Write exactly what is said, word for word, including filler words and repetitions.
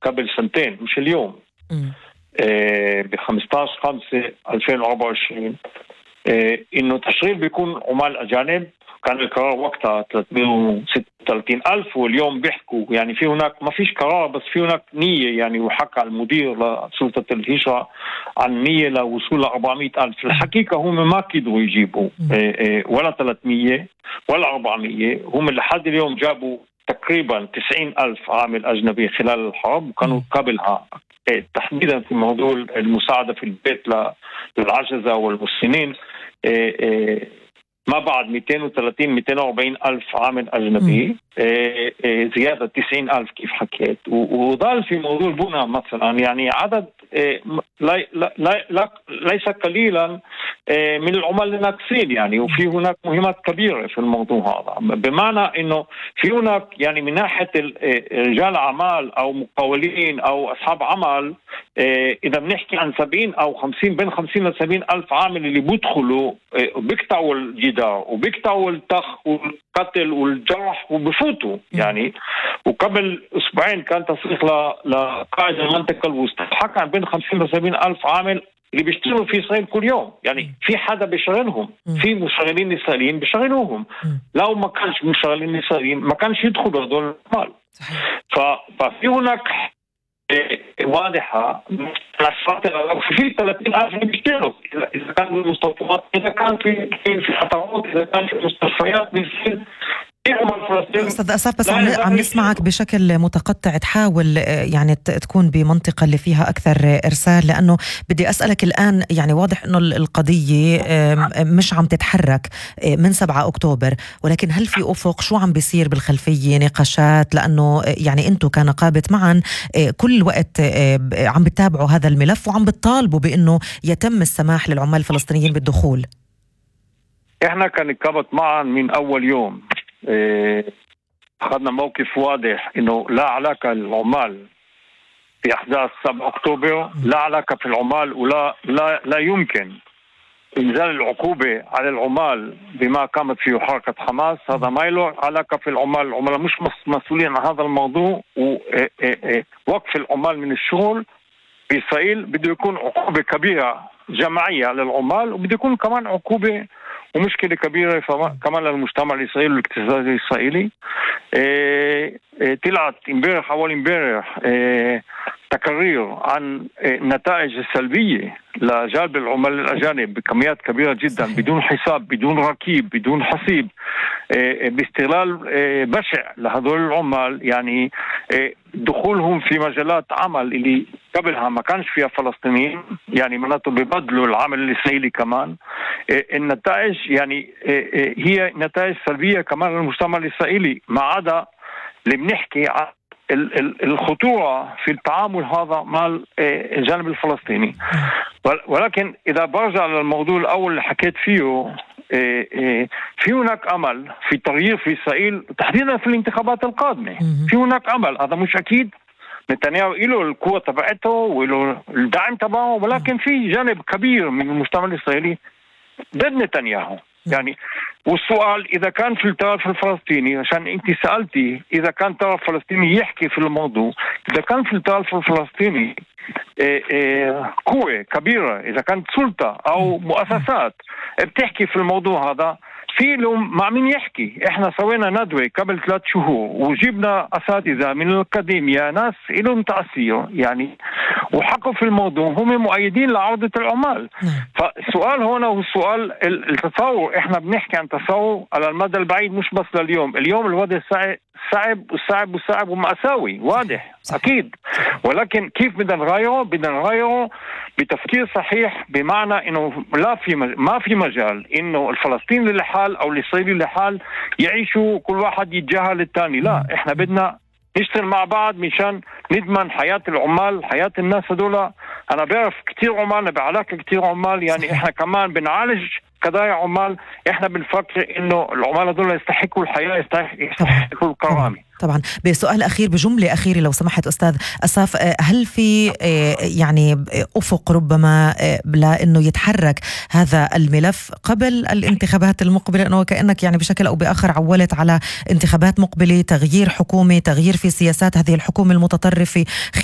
قبل سنتين مش اليوم، ب خمسة عشر خمسة ألفين وأربعة وعشرين، إنه تشغيل بيكون عمال أجانب. كان القرار وقتها ثلاثمئة وستة وثلاثين ألف، واليوم بيحكوا يعني في هناك ما فيش قرار بس في هناك نية، يعني وحكى المدير لسلطة الهجرة عن نية لوصول أربعمئة ألف. الحقيقة هم ما قدروا يجيبوا ولا ثلاثمئة ولا أربعمئة، هم لحد اليوم جابوا تقريبا تسعين ألف عامل أجنبي خلال الحرب، وكانوا قبلها تحديدا في موضوع المساعدة في البيت للعجزة والمسنين ما بعد مئتين وثلاثين مئتين وأربعين ألف عامل أجنبي، زيادة تسعين ألف كيف حكيت. وضل في موضوع البناء مثلا يعني عدد لا لا لا ليس قليلا من العمال الناقصين يعني، وفي هناك مهمات كبيرة في الموضوع هذا، بمعنى إنه في هناك يعني من ناحية رجال أعمال أو مقاولين أو أصحاب عمل، إذا بنحكي عن سبعين أو خمسين بين خمسين لسبعين ألف عامل اللي بيدخلوا وبيقطعوا الجدار وبيقطعوا الطخ والقتل والجرح وبفوتوا يعني. وقبل أسبوعين كان تصريح لقائد المنطقة الوسطى حكى عن بين خمسين لسبعين ألف عامل اللي بيشتغلوا في إسرائيل كل يوم، يعني في حدا بيشغلهم، في مشغلين إسرائيليين بيشغلوهم. لو ما كانش مشغلين إسرائيليين ما كانش يدخلوا هذول العمال. ففي هناك واضحة في ثلاثين ألف اللي بيشتغلوا، إذا كان بالمستوطنات، إذا كان في في خطوات، إذا كان في مستشفيات بيصير. أستاذ أساف بس عم, عم نسمعك بشكل متقطع، تحاول يعني تكون بمنطقة اللي فيها أكثر إرسال، لأنه بدي أسألك الآن يعني واضح أنه القضية مش عم تتحرك من سبعة أكتوبر، ولكن هل في أفق؟ شو عم بيصير بالخلفية؟ نقاشات؟ لأنه يعني أنتوا كنقابة معا كل وقت عم بتتابعوا هذا الملف وعم بتطالبوا بأنه يتم السماح للعمال الفلسطينيين بالدخول. إحنا كنقابة معا من أول يوم أخذنا موقف واضح إنه لا علاقة للعمال في أحداث سبعة أكتوبر، لا علاقة في العمال، ولا لا لا يمكن إنزال العقوبة على العمال بما قامت فيه حركة حماس. هذا ما له علاقة في العمال، العمال مش مسؤولين عن هذا الموضوع. ووقف العمال من الشغل في إسرائيل بده يكون عقوبة كبيرة جماعية للعمال، وبده يكون كمان عقوبة ومشكلة كبيرة كمان للمجتمع الإسرائيلي والاقتصاد الإسرائيلي. إيه إيه طلعت امبارح أول امبارح إيه تقرير عن النتائج السلبية لجلب العمال الأجانب بكميات كبيرة جدا، بدون حساب، بدون ركيب، بدون حسيب، باستغلال بشع لهذول العمال. يعني دخولهم في مجالات عمل اللي قبلها ما كانش فيها فلسطينيين، يعني مناطق ببدلوا العمل الإسرائيلي كمان. النتائج يعني هي نتائج سلبية كمان للمجتمع الإسرائيلي، ما عدا اللي بنحكي عن الخطورة في التعامل هذا مع الجانب الفلسطيني. ولكن إذا برجع للموضوع الأول اللي حكيت فيه، في هناك أمل في تغيير في إسرائيل تحديدا في الانتخابات القادمة. في هناك أمل، هذا مش أكيد. نتنياهو له القوة تبعته وله الدعم تبعه، ولكن في جانب كبير من المجتمع الإسرائيلي ضد نتنياهو يعني. والسؤال إذا كان في الطرف الفلسطيني، عشان أنت سألتي إذا كان طرف فلسطيني يحكي في الموضوع، إذا كان في الطرف الفلسطيني قوة كبيرة، إذا كانت سلطة أو مؤسسات بتحكي في الموضوع هذا، في لهم مع مين يحكي. احنا سوينا ندوة قبل ثلاث شهور وجبنا أساتذة من الأكاديمية، ناس لهم تأثير يعني، وحكوا في الموضوع، هم مؤيدين لعودة العمال. فالسؤال هنا هو السؤال التصور. احنا بنحكي عن تصور على المدى البعيد، مش بس لليوم. اليوم الوضع صعب وصعب وصعب ومأساوي واضح أكيد، ولكن كيف بدنا نغيره؟ بدنا نغيره بتفكير صحيح، بمعنى إنه لا في ما في مجال إنه الفلسطيني لحال أو الإسرائيلي لحال يعيشوا كل واحد يتجاهل للتاني. لا، إحنا بدنا نشتغل مع بعض مشان نضمن حياة العمال، حياة الناس هذول. أنا بعرف كتير عمال، بعلاقة كتير عمال يعني. إحنا كمان بنعالج قضايا عمال. إحنا بنفكر إنه العمال هذول يستحقوا الحياة، يستحقوا الكرامة. طبعا. بسؤال أخير بجملة أخيرة لو سمحت أستاذ أساف، هل في يعني أفق ربما لأنه يتحرك هذا الملف قبل الانتخابات المقبلة؟ أنه كأنك يعني بشكل أو بآخر عولت على انتخابات مقبلة، تغيير حكومة، تغيير في سياسات هذه الحكومة المتطرفة